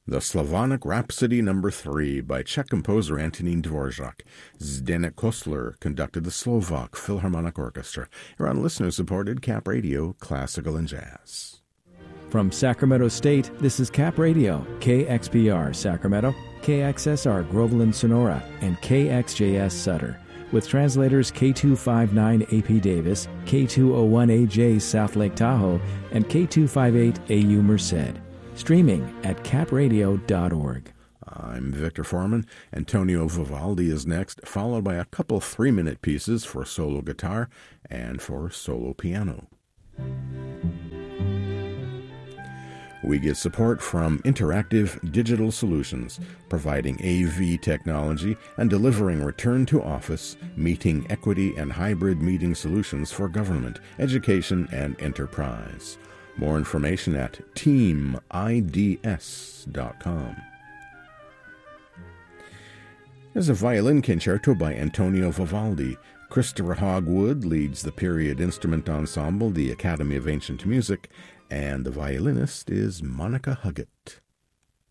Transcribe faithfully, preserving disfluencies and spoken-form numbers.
The Slavonic Rhapsody Number three by Czech composer Antonín Dvorak. Zdeněk Kostler conducted the Slovak Philharmonic Orchestra. You're on listener-supported Cap Radio, Classical and Jazz. From Sacramento State, this is Cap Radio, K X P R Sacramento, K X S R Groveland Sonora, and K X J S Sutter, with translators K two fifty-nine A P Davis, K two oh one A J South Lake Tahoe, and K two fifty-eight A U Merced. Streaming at cap radio dot org. I'm Victor Foreman. Antonio Vivaldi is next, followed by a couple three-minute pieces for solo guitar and for solo piano. We get support from Interactive Digital Solutions, providing A V technology and delivering return-to-office, meeting equity and hybrid meeting solutions for government, education, and enterprise. More information at team I D S dot com. There's a violin concerto by Antonio Vivaldi. Christopher Hogwood leads the period instrument ensemble, the Academy of Ancient Music, and the violinist is Monica Huggett.